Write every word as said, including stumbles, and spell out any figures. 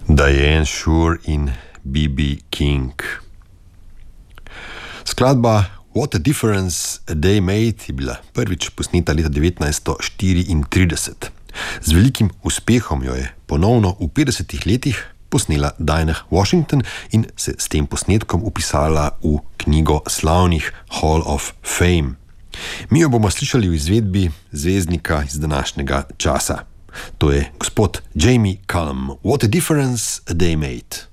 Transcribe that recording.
Diane Shure in B B King. Skladba What a Difference a Day Made je bila prvič posneta leta devetnajststo štiriintrideset. Z velikim uspehom jo je ponovno v petdesetih letih posnela Dinah Washington in se s tem posnetkom upisala v knjigo slavnih Hall of Fame. Mi jo bomo slišali v izvedbi zvezdnika iz današnjega časa. To je gospod Jamie Cullum. What a Difference a Day Made.